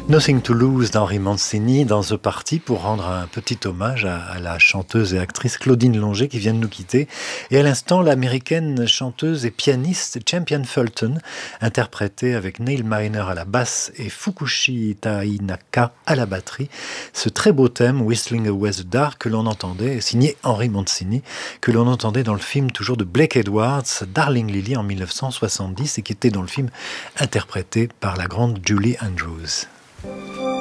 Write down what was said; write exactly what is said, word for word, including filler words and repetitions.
Nothing to Lose d'Henry Mancini dans The Party pour rendre un petit hommage à, à la chanteuse et actrice Claudine Longet qui vient de nous quitter. Et à l'instant, l'américaine chanteuse et pianiste Champion Fulton, interprétée avec Neil Miner à la basse et Fukushi Tainaka à la batterie, ce très beau thème Whistling Away the Dark que l'on entendait, signé Henry Mancini, que l'on entendait dans le film toujours de Blake Edwards, Darling Lily en dix-neuf cent soixante-dix et qui était dans le film interprété par la grande Julie Andrews.